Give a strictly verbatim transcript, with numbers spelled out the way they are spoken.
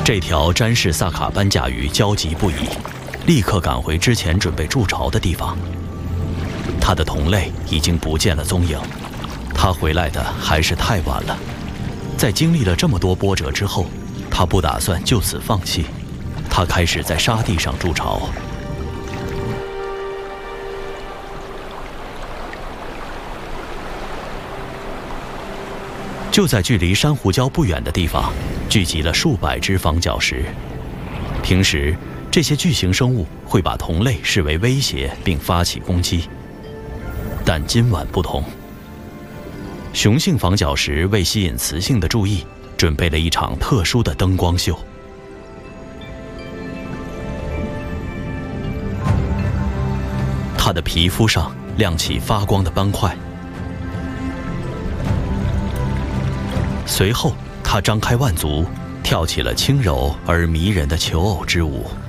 这条詹氏萨卡班甲鱼焦急不已，立刻赶回之前准备筑巢的地方。它的同类已经不见了踪影，它回来的还是太晚了。在经历了这么多波折之后，它不打算就此放弃，它开始在沙地上筑巢。就在距离珊瑚礁不远的地方，聚集了数百只防角石。平时，这些巨型生物会把同类视为威胁并发起攻击，但今晚不同。雄性防角石为吸引雌性的注意，准备了一场特殊的灯光秀。它的皮肤上亮起发光的斑块，随后，它张开腕足，跳起了轻柔而迷人的求偶之舞。